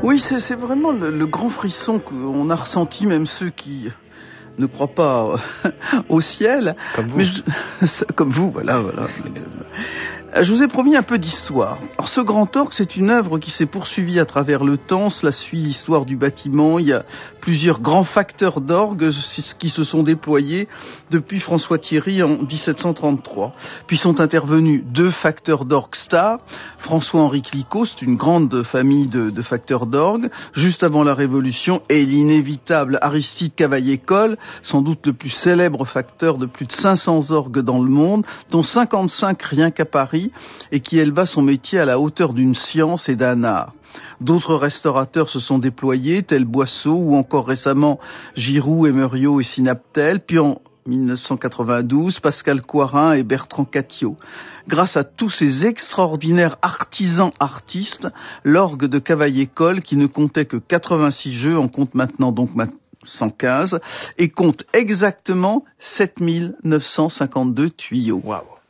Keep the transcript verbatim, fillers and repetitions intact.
Oui, c'est, c'est vraiment le, le grand frisson qu'on a ressenti, même ceux qui ne croient pas au ciel. Comme vous. Mais je, comme vous, voilà, voilà. Je vous ai promis un peu d'histoire. Alors, ce grand orgue, c'est une œuvre qui s'est poursuivie à travers le temps. Cela suit l'histoire du bâtiment. Il y a plusieurs grands facteurs d'orgue qui se sont déployés depuis François Thierry en dix-sept cent trente-trois. Puis sont intervenus deux facteurs d'orgue stars. François-Henri Clicquot, c'est une grande famille de, de facteurs d'orgue. Juste avant la Révolution, et l'inévitable Aristide Cavaillé-Coll, sans doute le plus célèbre facteur de plus de cinq cents orgues dans le monde, dont cinquante-cinq rien qu'à Paris, et qui éleva son métier à la hauteur d'une science et d'un art. D'autres restaurateurs se sont déployés, tels Boisseau ou encore récemment Giroux, Emerio et Sinaptel, puis en dix-neuf cent quatre-vingt-douze, Pascal Coirin et Bertrand Cattiot. Grâce à tous ces extraordinaires artisans artistes, l'orgue de Cavaillé-Coll, qui ne comptait que quatre-vingt-six jeux, en compte maintenant donc cent quinze, et compte exactement sept mille neuf cent cinquante-deux tuyaux. Waouh.